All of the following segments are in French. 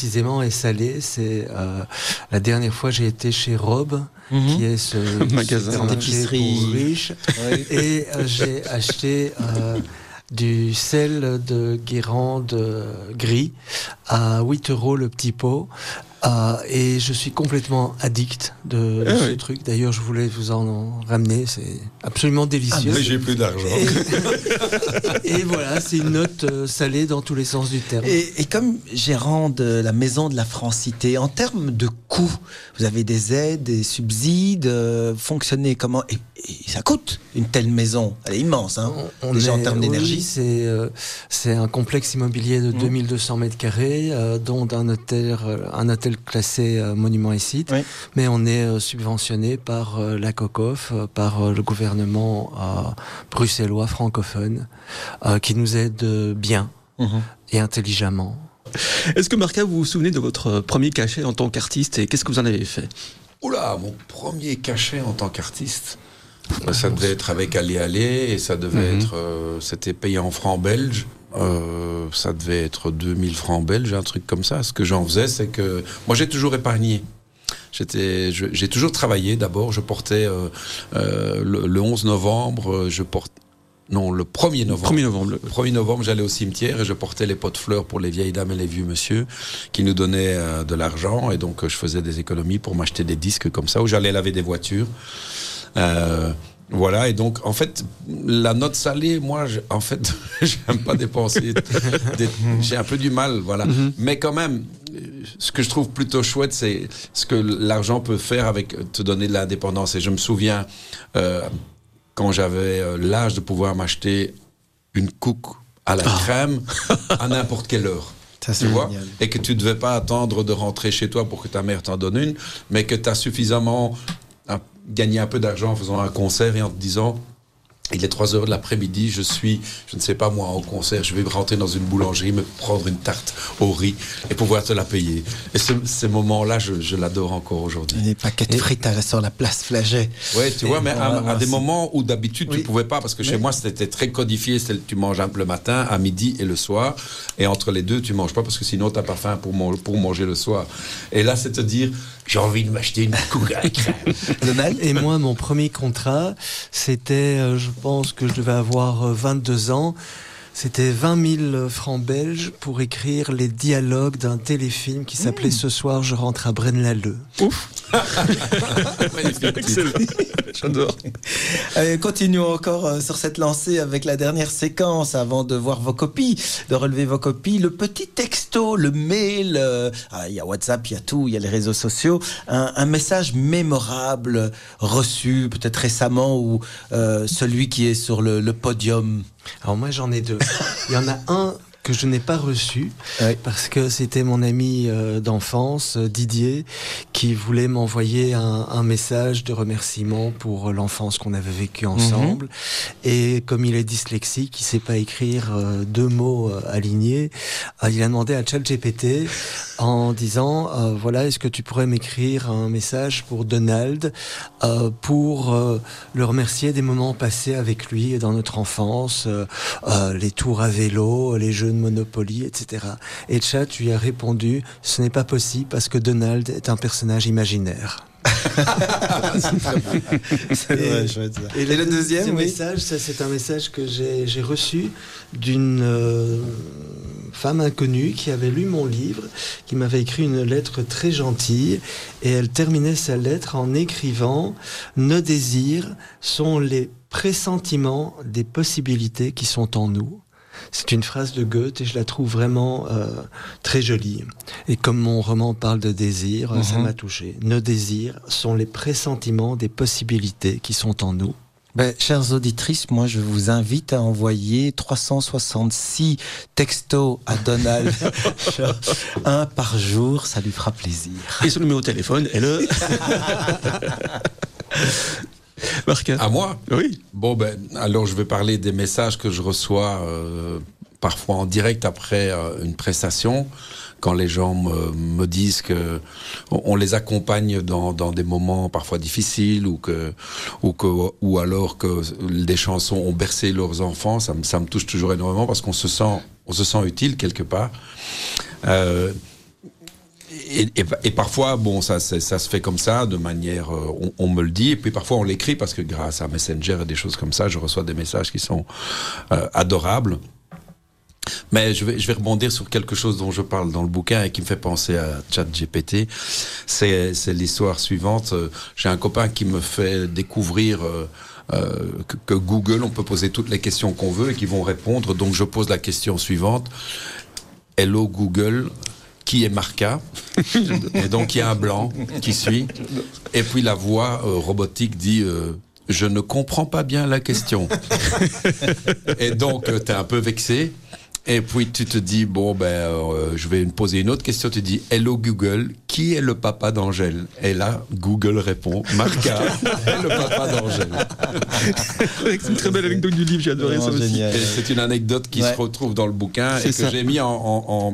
Précisément, et salé, c'est la dernière fois j'ai été chez Rob, qui est ce magasin d'épicerie pour riches, et j'ai acheté du sel de Guérande gris à 8 € le petit pot. Et je suis complètement addict de ce truc. D'ailleurs, je voulais vous en ramener. C'est absolument délicieux. Mais j'ai plus d'argent. Et voilà, c'est une note salée dans tous les sens du terme. Et comme gérant de la Maison de la Francité, en termes de coûts, vous avez des aides, des subsides, fonctionnez comment et ça coûte une telle maison. Elle est immense, hein, déjà en termes d'énergie. Oui, c'est un complexe immobilier de 2200 mètres carrés, dont un hôtel classé monument et site. Oui. Mais on est subventionné par la COCOF, par le gouvernement bruxellois francophone, qui nous aide bien et intelligemment. Est-ce que Marca, vous vous souvenez de votre premier cachet en tant qu'artiste et qu'est-ce que vous en avez fait ? Oula, mon premier cachet en tant qu'artiste. Ça devait être avec Allez Allez et ça devait être, c'était payé en francs belges. Ça devait être 2000 francs belges, un truc comme ça. Ce que j'en faisais, c'est que moi j'ai toujours épargné. J'ai toujours travaillé. D'abord, je portais le 11 novembre, le 1er novembre. Le 1er novembre, j'allais au cimetière et je portais les pots de fleurs pour les vieilles dames et les vieux monsieur qui nous donnaient de l'argent. Et donc, je faisais des économies pour m'acheter des disques comme ça, où j'allais laver des voitures. Voilà, et donc, en fait, la note salée, moi, j'aime pas dépenser. J'ai un peu du mal, voilà. Mais quand même, ce que je trouve plutôt chouette, c'est ce que l'argent peut faire avec te donner de l'indépendance. Et je me souviens, quand j'avais l'âge de pouvoir m'acheter une couque à la crème à n'importe quelle heure. Ça, tu vois, et que tu ne devais pas attendre de rentrer chez toi pour que ta mère t'en donne une, mais que tu as suffisamment gagné un peu d'argent en faisant un concert et en te disant il est 3h de l'après-midi, je ne sais pas moi, au concert, je vais rentrer dans une boulangerie, me prendre une tarte au riz et pouvoir te la payer. Et ces moments-là, je l'adore encore aujourd'hui. Des paquets de frites sur la place Flaget. Oui, tu vois, mais à des moments où d'habitude tu pouvais pas, parce que chez moi c'était très codifié, tu manges le matin, à midi et le soir, et entre les deux tu manges pas parce que sinon t'as pas faim pour manger le soir. Et là c'est te dire, j'ai envie de m'acheter une couque à la crème. Donald. Et moi, mon premier contrat, c'était, je pense que je devais avoir 22 ans. C'était 20 000 francs belges pour écrire les dialogues d'un téléfilm qui s'appelait Ce soir, je rentre à Braine-l'Alleud. Ouf. Excellent. J'adore. Continuons encore sur cette lancée avec la dernière séquence avant de voir vos copies, de relever vos copies. Le petit texto, le mail, il y a WhatsApp, il y a tout, il y a les réseaux sociaux. Un message mémorable reçu peut-être récemment ou celui qui est sur le podium. Alors moi j'en ai deux. Il y en a un que je n'ai pas reçu parce que c'était mon ami d'enfance Didier qui voulait m'envoyer un message de remerciement pour l'enfance qu'on avait vécue ensemble et comme il est dyslexique, il sait pas écrire 2 mots alignés, il a demandé à ChatGPT en disant voilà, est-ce que tu pourrais m'écrire un message pour Donald pour le remercier des moments passés avec lui dans notre enfance, les tours à vélo, les jeux de Monopoly, etc. Et Chat lui a répondu, ce n'est pas possible parce que Donald est un personnage imaginaire. Et le deuxième message, ça, c'est un message que j'ai reçu d'une femme inconnue qui avait lu mon livre, qui m'avait écrit une lettre très gentille et elle terminait sa lettre en écrivant « Nos désirs sont les pressentiments des possibilités qui sont en nous ». C'est une phrase de Goethe et je la trouve vraiment très jolie. Et comme mon roman parle de désir, ça m'a touché. Nos désirs sont les pressentiments des possibilités qui sont en nous. Chères auditrices, moi je vous invite à envoyer 366 textos à Donald. Un par jour, ça lui fera plaisir. Et son numéro de téléphone est le... Marca. À moi ? Oui. Bon, alors je vais parler des messages que je reçois parfois en direct après une prestation, quand les gens me disent que on les accompagne dans des moments parfois difficiles ou alors que des chansons ont bercé leurs enfants. Ça me touche toujours énormément parce qu'on se sent utile quelque part. Et parfois, bon, ça se fait comme ça, de manière, on me le dit, et puis parfois on l'écrit parce que grâce à Messenger et des choses comme ça, je reçois des messages qui sont adorables. Mais je vais rebondir sur quelque chose dont je parle dans le bouquin et qui me fait penser à ChatGPT. C'est l'histoire suivante. J'ai un copain qui me fait découvrir que Google, on peut poser toutes les questions qu'on veut et qu'ils vont répondre. Donc je pose la question suivante. Hello Google, qui est Marca? Et donc il y a un blanc qui suit. Et puis la voix robotique dit je ne comprends pas bien la question. Et donc t'es un peu vexé. Et puis tu te dis je vais me poser une autre question. Tu dis hello Google, qui est le papa d'Angèle? Et là Google répond Marca est le papa d'Angèle. C'est une très belle anecdote du livre, j'ai adoré ça aussi. Et c'est une anecdote qui se retrouve dans le bouquin et que j'ai mis en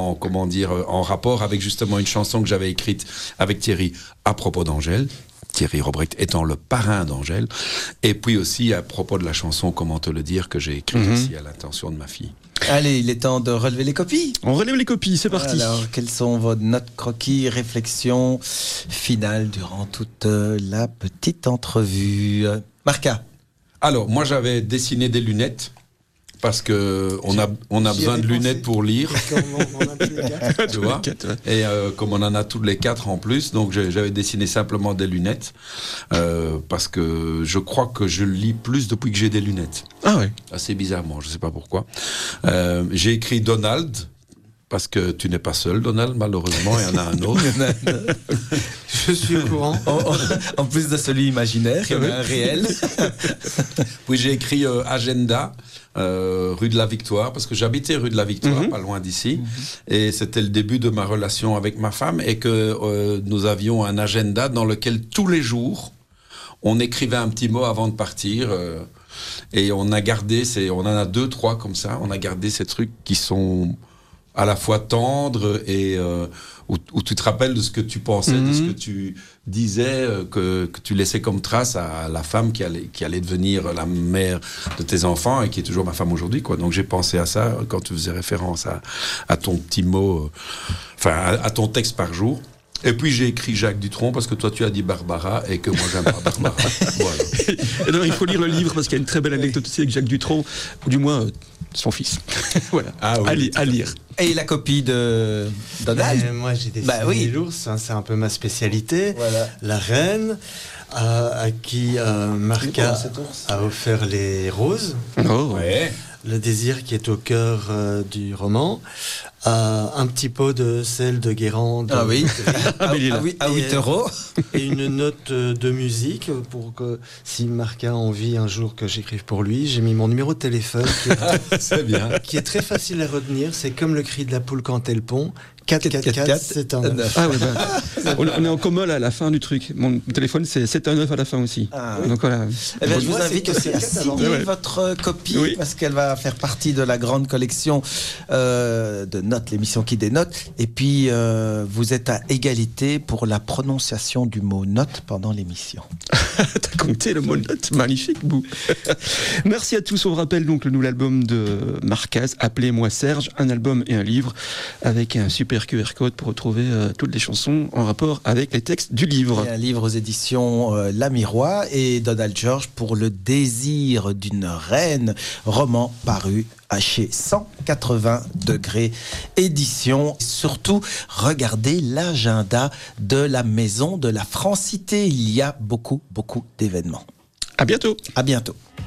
rapport avec justement une chanson que j'avais écrite avec Thierry à propos d'Angèle. Thierry Robrecht étant le parrain d'Angèle, et puis aussi à propos de la chanson Comment te le dire que j'ai écrite ici à l'intention de ma fille. Allez, il est temps de relever les copies. On relève les copies, c'est parti. Alors, quelles sont vos notes, croquis, réflexions finales durant toute la petite entrevue? Marca. Alors, moi j'avais dessiné des lunettes. Parce que on a besoin de lunettes pour lire. Tu vois. Et comme on en a tous les 4 en plus, donc j'avais dessiné simplement des lunettes parce que je crois que je lis plus depuis que j'ai des lunettes. Ah ouais. Assez bizarrement, je sais pas pourquoi. J'ai écrit Donald. Parce que tu n'es pas seul, Donald, malheureusement, il y en a un autre. Je suis au courant. En plus de celui imaginaire, il y en a un réel. Puis j'ai écrit Agenda, rue de la Victoire, parce que j'habitais rue de la Victoire, pas loin d'ici. Et c'était le début de ma relation avec ma femme, et que nous avions un agenda dans lequel tous les jours, on écrivait un petit mot avant de partir. Et on a gardé, on en a 2, 3 comme ça, on a gardé ces trucs qui sont à la fois tendre et où tu te rappelles de ce que tu pensais, de ce que tu disais, que tu laissais comme trace à la femme qui allait devenir la mère de tes enfants et qui est toujours ma femme aujourd'hui, quoi. Donc j'ai pensé à ça quand tu faisais référence à ton petit mot, à ton texte par jour. Et puis j'ai écrit Jacques Dutronc parce que toi tu as dit Barbara et que moi j'aime pas Barbara. Voilà. Et alors il faut lire le livre parce qu'il y a une très belle anecdote aussi avec Jacques Dutronc, ou du moins son fils. Voilà. Ah oui, à lire. Et la copie de Donald. Moi j'ai dessiné l'ours, c'est un peu ma spécialité. Voilà. La reine, à qui Marca a offert les roses. Oh. Ouais. Le désir qui est au cœur du roman. Un petit pot de sel de Guérande. Ah oui, à 8 €. Et une note de musique pour que, si Marca a envie un jour que j'écrive pour lui, j'ai mis mon numéro de téléphone qui est très facile à retenir. C'est comme le cri de la poule quand elle pond. 444, c'est un 9. Ah ouais, on est en commun à la fin du truc. Mon téléphone, c'est 719 à la fin aussi. Ah, donc voilà. Je vous invite aussi à signer votre copie parce qu'elle va faire partie de la grande collection de notes, l'émission qui dénote. Et puis, vous êtes à égalité pour la prononciation du mot note pendant l'émission. T'as compté le mot note, magnifique, Bou. Merci à tous. On rappelle donc le nouvel album de Marcaz, Appelez-moi Serge, un album et un livre avec un super QR code pour retrouver toutes les chansons en rapport avec les textes du livre. Et un livre aux éditions La Miroir et Donald George pour Le désir d'une reine, roman paru à chez 180 degrés édition. Surtout, regardez l'agenda de la Maison de la Francité. Il y a beaucoup d'événements. À bientôt. À bientôt.